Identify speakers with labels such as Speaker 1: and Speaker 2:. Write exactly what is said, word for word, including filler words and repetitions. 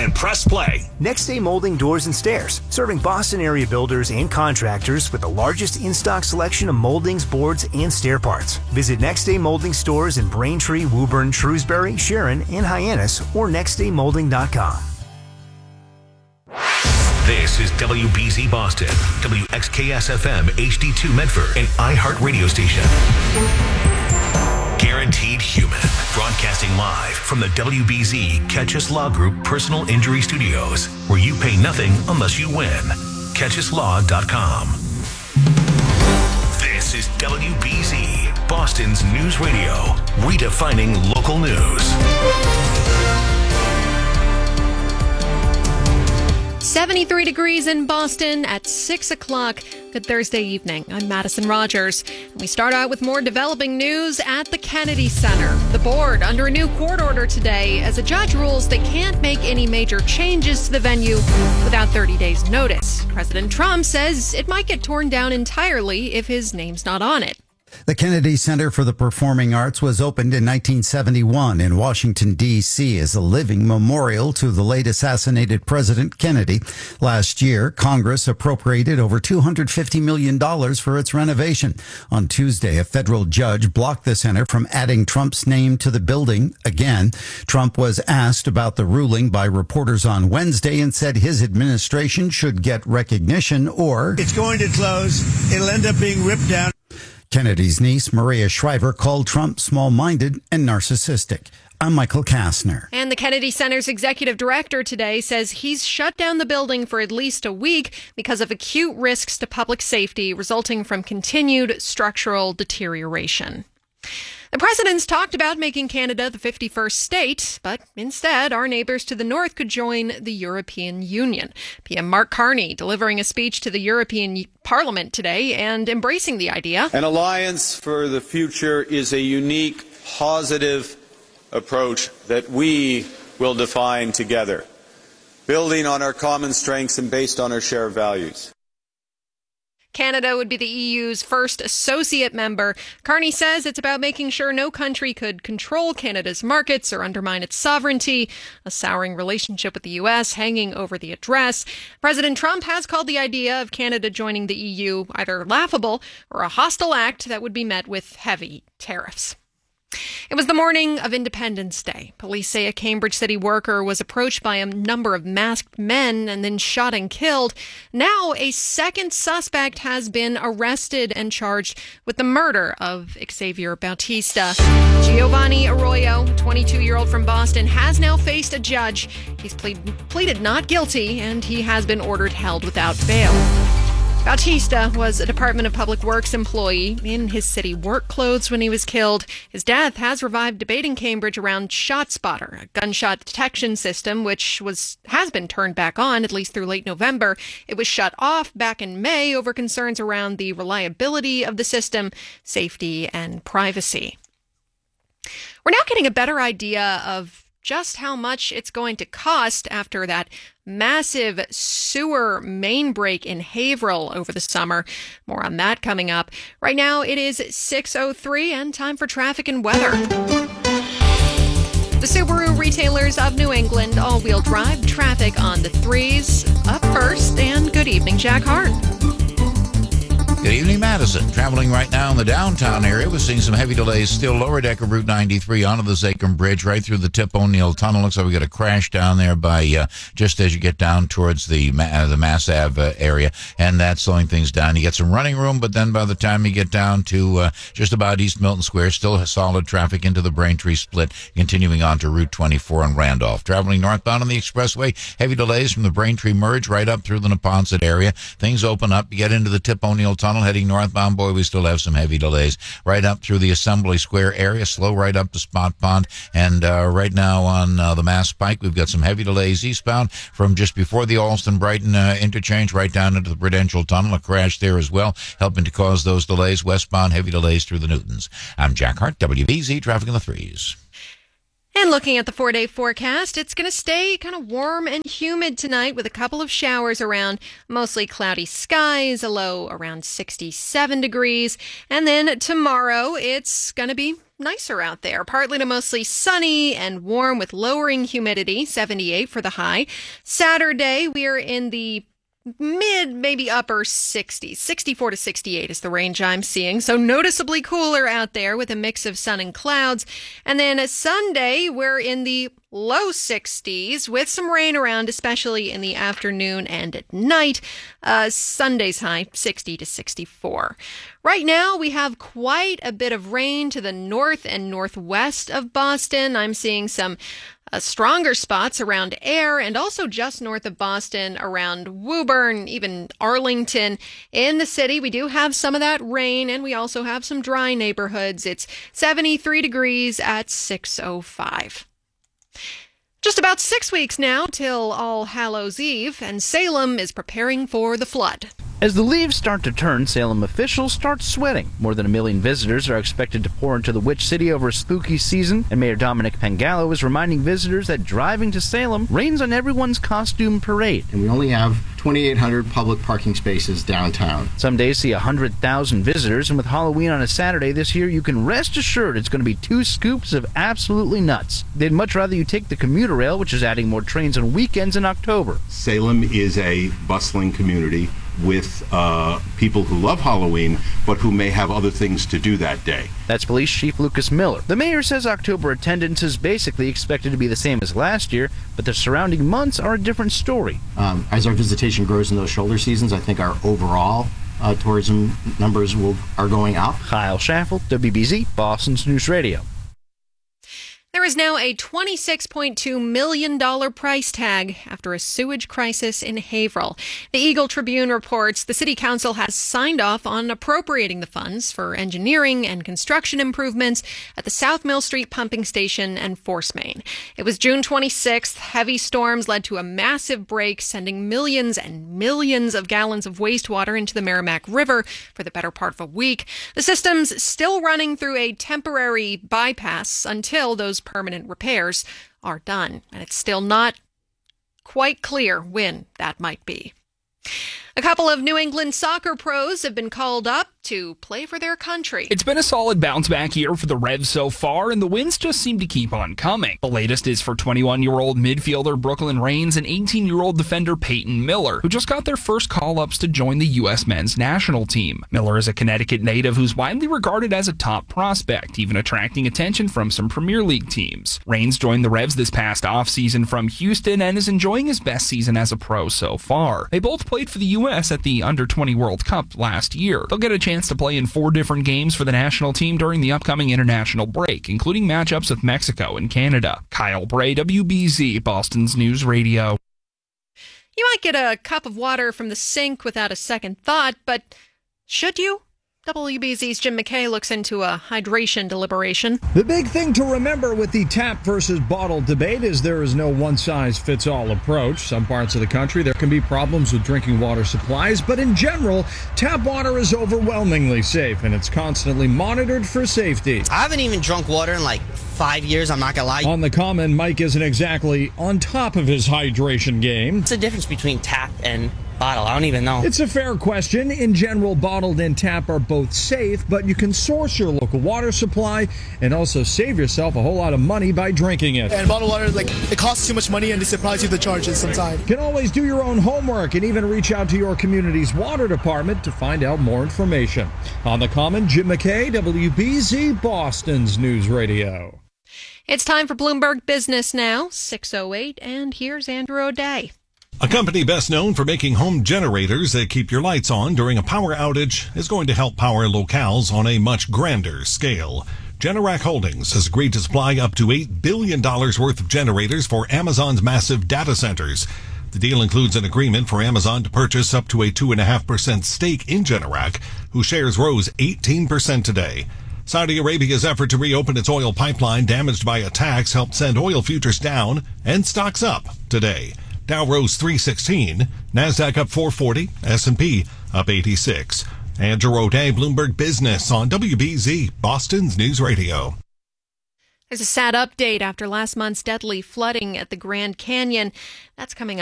Speaker 1: and press play.
Speaker 2: Next Day Molding Doors and Stairs, serving Boston area builders and contractors with the largest in-stock selection of moldings, boards, and stair parts. Visit Next Day Molding stores in Braintree, Woburn, Shrewsbury, Sharon, and Hyannis, or next day molding dot com.
Speaker 1: This is W B Z Boston, W X K S F M H D two Medford, an iHeart radio station. Guaranteed Human, broadcasting live from the W B Z Catchus Law Group Personal Injury Studios, where you pay nothing unless you win. catchus law dot com. This is W B Z, Boston's news radio, redefining local news.
Speaker 3: seventy-three degrees in Boston at six o'clock. Good Thursday evening. I'm Madison Rogers. And we start out with more developing news at the Kennedy Center. The board under a new court order today as a judge rules they can't make any major changes to the venue without thirty days notice. President Trump says it might get torn down entirely if his name's not on it.
Speaker 4: The Kennedy Center for the Performing Arts was opened in nineteen seventy-one in Washington, D C as a living memorial to the late assassinated President Kennedy. Last year, Congress appropriated over two hundred fifty million dollars for its renovation. On Tuesday, a federal judge blocked the center from adding Trump's name to the building again. Trump was asked about the ruling by reporters on Wednesday and said his administration should get recognition or
Speaker 5: it's going to close. It'll end up being ripped down.
Speaker 4: Kennedy's niece, Maria Shriver, called Trump small-minded and narcissistic. I'm Michael Kastner.
Speaker 3: And the Kennedy Center's executive director today says he's shut down the building for at least a week because of acute risks to public safety resulting from continued structural deterioration. The president's talked about making Canada the fifty-first state, but instead, our neighbors to the north could join the European Union. P M Mark Carney delivering a speech to the European Parliament today and embracing the idea.
Speaker 6: An alliance for the future is a unique, positive approach that we will define together, building on our common strengths and based on our shared values.
Speaker 3: Canada would be the E U's first associate member. Carney says it's about making sure no country could control Canada's markets or undermine its sovereignty, a souring relationship with the U S hanging over the address. President Trump has called the idea of Canada joining the E U either laughable or a hostile act that would be met with heavy tariffs. It was the morning of Independence Day. Police say a Cambridge City worker was approached by a number of masked men and then shot and killed. Now, a second suspect has been arrested and charged with the murder of Xavier Bautista. Giovanni Arroyo, a twenty-two-year-old from Boston, has now faced a judge. He's plead, pleaded not guilty, and he has been ordered held without bail. Bautista was a Department of Public Works employee in his city work clothes when he was killed. His death has revived debate in Cambridge around ShotSpotter, a gunshot detection system which was has been turned back on at least through late November. It was shut off back in May over concerns around the reliability of the system, safety, and privacy. We're now getting a better idea of just how much it's going to cost after that massive sewer main break in Haverhill over the summer. More on that coming up. Right now it is six oh three and time for traffic and weather. The Subaru retailers of New England all-wheel drive traffic on the threes. Up first, and good evening, Jack Hart.
Speaker 7: Good evening, Madison. Traveling right now in the downtown area, we're seeing some heavy delays still lower deck of Route ninety-three onto the Zachem Bridge, right through the Tip O'Neill Tunnel. Looks like we got a crash down there by uh, just as you get down towards the uh, the Mass Ave uh, area, and that's slowing things down. You get some running room, but then by the time you get down to uh, just about East Milton Square, still has solid traffic into the Braintree split, continuing on to Route twenty-four and Randolph. Traveling northbound on the expressway, heavy delays from the Braintree merge right up through the Neponset area. Things open up. You get into the Tip O'Neill Tunnel, heading northbound, boy, we still have some heavy delays right up through the Assembly Square area, slow right up to Spot Pond, and uh, right now on uh, the Mass Pike, we've got some heavy delays eastbound from just before the Alston-Brighton uh, interchange right down into the Prudential Tunnel. A crash there as well, helping to cause those delays. Westbound, heavy delays through the Newtons. I'm Jack Hart, W B Z Traffic in the Threes.
Speaker 3: And looking at the four-day forecast, it's going to stay kind of warm and humid tonight with a couple of showers around, mostly cloudy skies, a low around sixty-seven degrees. And then tomorrow, it's going to be nicer out there. Partly to mostly sunny and warm with lowering humidity, seventy-eight for the high. Saturday, we are in the mid, maybe upper sixties. sixty-four to sixty-eight is the range I'm seeing. So noticeably cooler out there with a mix of sun and clouds. And then a Sunday, we're in the low sixties with some rain around, especially in the afternoon and at night. Uh, Sunday's high, sixty to sixty-four. Right now, we have quite a bit of rain to the north and northwest of Boston. I'm seeing some Uh, stronger spots around Air and also just north of Boston around Woburn, even Arlington. In the city, we do have some of that rain, and we also have some dry neighborhoods. It's seventy-three degrees at six oh five. Just about six weeks now till All Hallows Eve, and Salem is preparing for the flood.
Speaker 8: As the leaves start to turn, Salem officials start sweating. More than a million visitors are expected to pour into the Witch City over spooky season, and Mayor Dominic Pengallo is reminding visitors that driving to Salem rains on everyone's costume parade.
Speaker 9: And we only have twenty-eight hundred public parking spaces downtown.
Speaker 8: Some days see one hundred thousand visitors, and with Halloween on a Saturday this year, you can rest assured it's going to be two scoops of absolutely nuts. They'd much rather you take the commuter rail, which is adding more trains on weekends in October.
Speaker 10: Salem is a bustling community with uh, people who love Halloween, but who may have other things to do that day.
Speaker 8: That's Police Chief Lucas Miller. The mayor says October attendance is basically expected to be the same as last year, but the surrounding months are a different story.
Speaker 9: Um, as our visitation grows in those shoulder seasons, I think our overall uh, tourism numbers will are going up.
Speaker 8: Kyle Schaffel, W B Z, Boston's News Radio.
Speaker 3: There is now a twenty-six point two million dollars price tag after a sewage crisis in Haverhill. The Eagle Tribune reports the City Council has signed off on appropriating the funds for engineering and construction improvements at the South Mill Street pumping station and force main. It was June twenty-sixth. Heavy storms led to a massive break, sending millions and millions of gallons of wastewater into the Merrimack River for the better part of a week. The system's still running through a temporary bypass until those permanent repairs are done, and it's still not quite clear when that might be. A couple of New England soccer pros have been called up to play for their country.
Speaker 11: It's been a solid bounce-back year for the Revs so far, and the wins just seem to keep on coming. The latest is for twenty-one-year-old midfielder Brooklyn Raines and eighteen-year-old defender Peyton Miller, who just got their first call-ups to join the U S men's national team. Miller is a Connecticut native who's widely regarded as a top prospect, even attracting attention from some Premier League teams. Raines joined the Revs this past offseason from Houston and is enjoying his best season as a pro so far. They both played for the U S at the under twenty World Cup last year. They'll get a chance to play in four different games for the national team during the upcoming international break, including matchups with Mexico and Canada. Kyle Bray, W B Z, Boston's News Radio.
Speaker 3: You might get a cup of water from the sink without a second thought, but should you? W B Z's Jim McKay looks into a hydration deliberation.
Speaker 12: The big thing to remember with the tap versus bottle debate is there is no one-size-fits-all approach. Some parts of the country, there can be problems with drinking water supplies, but in general, tap water is overwhelmingly safe, and it's constantly monitored for safety.
Speaker 13: I haven't even drunk water in like five years, I'm not gonna lie.
Speaker 12: On the Common, Mike isn't exactly on top of his hydration game.
Speaker 13: What's the difference between tap and bottle? I don't even know.
Speaker 12: It's a fair question. In general, bottled and tap are both safe, but you can source your local water supply and also save yourself a whole lot of money by drinking it.
Speaker 14: And bottled water, like, it costs too much money and they surprise you with the charges sometimes.
Speaker 12: You can always do your own homework and even reach out to your community's water department to find out more information. On the Common, Jim McKay, W B Z, Boston's News Radio.
Speaker 3: It's time for Bloomberg Business now, six oh eight, and here's Andrew O'Day.
Speaker 15: A company best known for making home generators that keep your lights on during a power outage is going to help power locales on a much grander scale. Generac Holdings has agreed to supply up to eight billion dollars worth of generators for Amazon's massive data centers. The deal includes an agreement for Amazon to purchase up to a two point five percent stake in Generac, whose shares rose eighteen percent today. Saudi Arabia's effort to reopen its oil pipeline damaged by attacks helped send oil futures down and stocks up today. Dow rose three sixteen, NASDAQ up four forty, S and P up eighty-six. Andrew O'Day, Bloomberg Business on W B Z, Boston's News Radio.
Speaker 3: There's a sad update after last month's deadly flooding at the Grand Canyon. That's coming up.